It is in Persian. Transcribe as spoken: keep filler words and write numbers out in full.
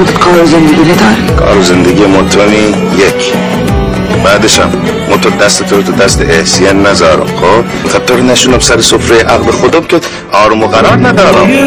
خودت کار و زندگی نداری؟ کار و زندگی متونی یک، بعدشم موتور دست تو رو تو دست احسین نذارم. خب خاطر نشونم سر سفره عقد خودم که آروم و قرار ندارم.